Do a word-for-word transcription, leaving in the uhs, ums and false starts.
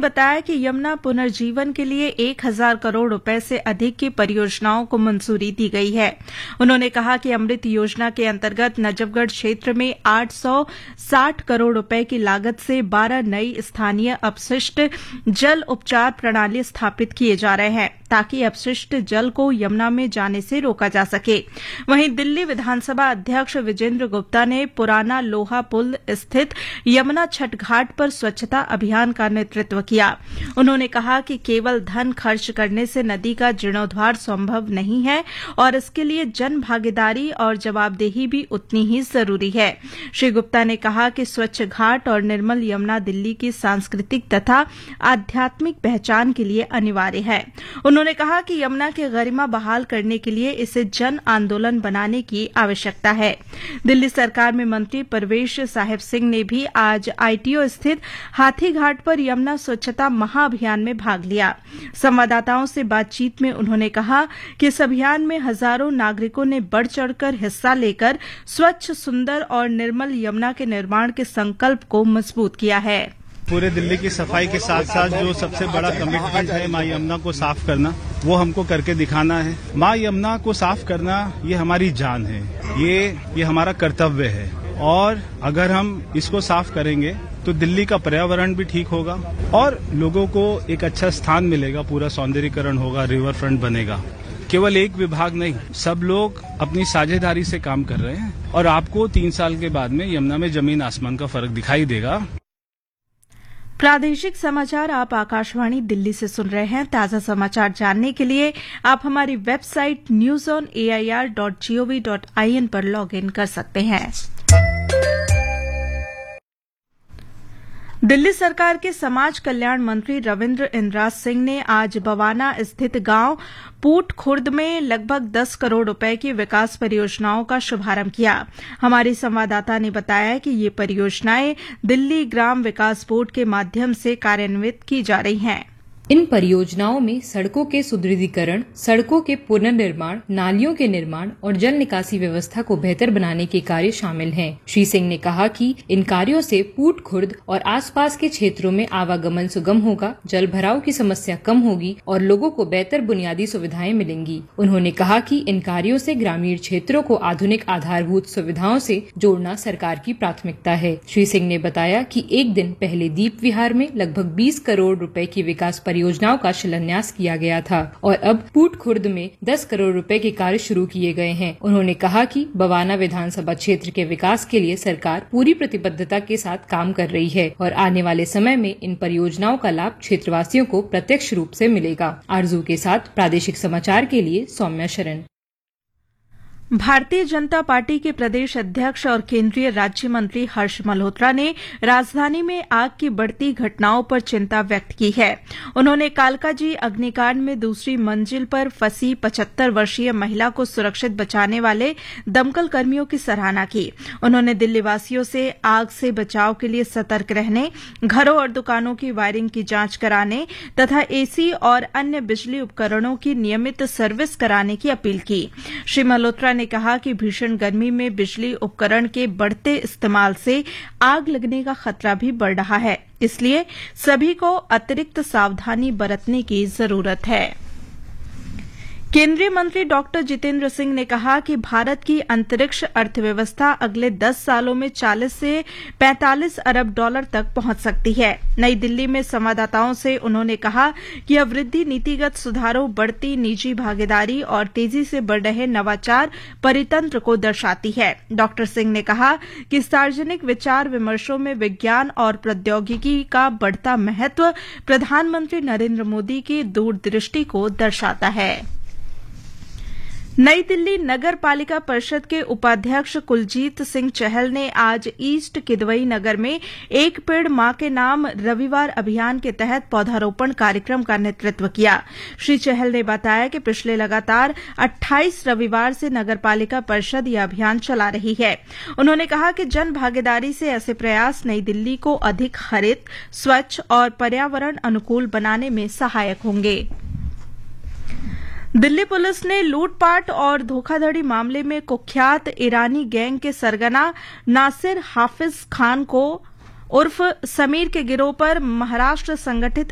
बताया कि यमुना पुनर्जीवन के लिए एक हजार करोड़ रुपए से अधिक की परियोजनाओं को मंजूरी दी गई है। उन्होंने कहा कि अमृत योजना के अंतर्गत नजफगढ़ क्षेत्र में आठ सौ साठ करोड़ रुपए की लागत से बारह नई स्थानीय अपशिष्ट जल उपचार प्रणाली स्थापित किए जा रहे हैं ताकि अपशिष्ट जल को यमुना में जाने से रोका जा सके। वहीं दिल्ली विधानसभा अध्यक्ष विजेंद्र गुप्ता ने पुराना लोहा पुल स्थित यमुना छठ घाट पर स्वच्छता अभियान का नेतृत्व किया। उन्होंने कहा कि केवल धन खर्च करने से नदी का जीर्णोद्धार संभव नहीं है और इसके लिए जन भागीदारी और जवाबदेही भी उतनी ही जरूरी है। श्री गुप्ता ने कहा कि स्वच्छ घाट और निर्मल यमुना दिल्ली की सांस्कृतिक तथा आध्यात्मिक पहचान के लिए अनिवार्य है। उन्होंने कहा कि यमुना की गरिमा बहाल करने के लिए इसे जन आंदोलन बनाने की आवश्यकता है। दिल्ली सरकार में मंत्री परवेश साहिब सिंह ने भी आज आईटीओ स्थित हाथी घाट पर यमुना स्वच्छता महाअभियान में भाग लिया। संवाददाताओं से बातचीत में उन्होंने कहा कि इस अभियान में हजारों नागरिकों ने बढ़ चढ़कर हिस्सा लेकर स्वच्छ, सुंदर और निर्मल यमुना के निर्माण के संकल्प को मजबूत किया है। पूरे दिल्ली की सफाई के साथ साथ जो सबसे बड़ा कमिटमेंट है माँ यमुना को साफ करना, वो हमको करके दिखाना है। माँ यमुना को साफ करना ये हमारी जान है, ये ये हमारा कर्तव्य है और अगर हम इसको साफ करेंगे तो दिल्ली का पर्यावरण भी ठीक होगा और लोगों को एक अच्छा स्थान मिलेगा, पूरा सौंदर्यीकरण होगा, रिवर फ्रंट बनेगा। केवल एक विभाग नहीं, सब लोग अपनी साझेदारी से काम कर रहे हैं और आपको तीन साल के बाद में यमुना में जमीन आसमान का फर्क दिखाई देगा। प्रादेशिक समाचार आप आकाशवाणी दिल्ली से सुन रहे हैं। ताजा समाचार जानने के लिए आप हमारी website news on A I R dot G O V dot I N पर लॉग इन कर सकते हैं। दिल्ली सरकार के समाज कल्याण मंत्री रविन्द्र इंद्राज सिंह ने आज बवाना स्थित गांव पूट खुर्द में लगभग दस करोड़ रुपए की विकास परियोजनाओं का शुभारंभ किया। हमारी संवाददाता ने बताया कि ये परियोजनाएं दिल्ली ग्राम विकास बोर्ड के माध्यम से कार्यान्वित की जा रही हैं। इन परियोजनाओं में सड़कों के सुदृढ़ीकरण, सड़कों के पुनर्निर्माण, नालियों के निर्माण और जल निकासी व्यवस्था को बेहतर बनाने के कार्य शामिल हैं। श्री सिंह ने कहा कि इन कार्यों से पूट खुर्द और आसपास के क्षेत्रों में आवागमन सुगम होगा, जल भराव की समस्या कम होगी और लोगों को बेहतर बुनियादी सुविधाएं मिलेंगी। उन्होंने कहा कि इन कार्यों से ग्रामीण क्षेत्रों को आधुनिक आधारभूत सुविधाओं से जोड़ना सरकार की प्राथमिकता है। श्री सिंह ने बताया कि एक दिन पहले दीप विहार में लगभग बीस करोड़ रुपए की विकास परियोजनाओं का शिलान्यास किया गया था और अब पूट खुर्द में दस करोड़ रुपए के कार्य शुरू किए गए हैं। उन्होंने कहा कि बवाना विधानसभा क्षेत्र के विकास के लिए सरकार पूरी प्रतिबद्धता के साथ काम कर रही है और आने वाले समय में इन परियोजनाओं का लाभ क्षेत्रवासियों को प्रत्यक्ष रूप से मिलेगा। आरजू के साथ प्रादेशिक समाचार के लिए सौम्या शरण। भारतीय जनता पार्टी के प्रदेश अध्यक्ष और केंद्रीय राज्य मंत्री हर्ष मल्होत्रा ने राजधानी में आग की बढ़ती घटनाओं पर चिंता व्यक्त की है। उन्होंने कालकाजी अग्निकांड में दूसरी मंजिल पर फंसी पचहत्तर वर्षीय महिला को सुरक्षित बचाने वाले दमकल कर्मियों की सराहना की। उन्होंने दिल्ली वासियों से आग से बचाव के लिए सतर्क रहने, घरों और दुकानों की वायरिंग की जांच कराने तथा एसी और अन्य बिजली उपकरणों की नियमित सर्विस कराने की अपील की। श्री मल्होत्रा ने कहा कि भीषण गर्मी में बिजली उपकरण के बढ़ते इस्तेमाल से आग लगने का खतरा भी बढ़ रहा है, इसलिए सभी को अतिरिक्त सावधानी बरतने की जरूरत है। केंद्रीय मंत्री डॉक्टर जितेंद्र सिंह ने कहा कि भारत की अंतरिक्ष अर्थव्यवस्था अगले दस सालों में चालीस से पैंतालीस अरब डॉलर तक पहुंच सकती है। नई दिल्ली में संवाददाताओं से उन्होंने कहा कि यह वृद्धि नीतिगत सुधारों, बढ़ती निजी भागीदारी और तेजी से बढ़ रहे नवाचार परितंत्र को दर्शाती है। डॉक्टर सिंह ने कहा कि सार्वजनिक विचार विमर्शों में विज्ञान और प्रौद्योगिकी का बढ़ता महत्व प्रधानमंत्री नरेंद्र मोदी की दूरदृष्टि को दर्शाता है। नई दिल्ली नगर पालिका परिषद के उपाध्यक्ष कुलजीत सिंह चहल ने आज ईस्ट किदवई नगर में एक पेड़ मां के नाम रविवार अभियान के तहत पौधारोपण कार्यक्रम का नेतृत्व किया। श्री चहल ने बताया कि पिछले लगातार अट्ठाईस रविवार से नगर पालिका परिषद यह अभियान चला रही है। उन्होंने कहा कि जन भागीदारी से ऐसे प्रयास नई दिल्ली को अधिक हरित, स्वच्छ और पर्यावरण अनुकूल बनाने में सहायक होंगे। दिल्ली पुलिस ने लूटपाट और धोखाधड़ी मामले में कुख्यात ईरानी गैंग के सरगना नासिर हाफिज खान को उर्फ समीर के गिरोह पर महाराष्ट्र संगठित